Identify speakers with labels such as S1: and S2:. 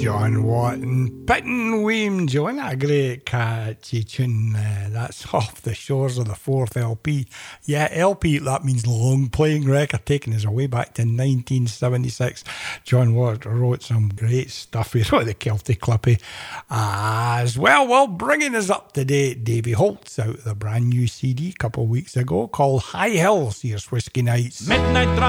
S1: John Watt and Pittin William John, a great catchy tune. That's off the shores of the fourth LP. Yeah, LP, that means long playing record, taking us away back to 1976. John Watt wrote some great stuff. He wrote the Celtic Clippy as well. Well, bringing us up to date, Davy Holt's out with a brand new CD a couple of weeks ago called High Hills. Here's Whiskey Nights.
S2: Midnight